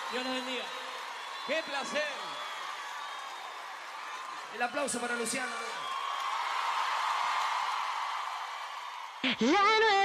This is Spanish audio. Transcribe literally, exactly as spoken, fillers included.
Dios los bendiga. ¡Qué placer! El aplauso para Luciano. La nueva